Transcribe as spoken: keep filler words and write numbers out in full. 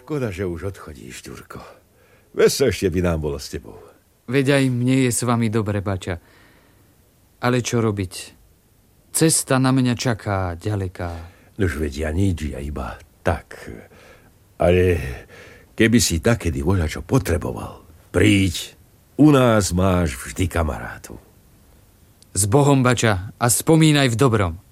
Škoda, že už odchodíš, Ďurko. Veso ešte by nám bolo s tebou. Veď aj mne je s vami dobre, bača. Ale čo robiť? Cesta na mňa čaká ďaleká. Nož veď ja nič, ja iba tak. Ale keby si takedy voľa čo potreboval, príď. U nás máš vždy kamarátov. S Bohom, bača, a spomínaj v dobrom.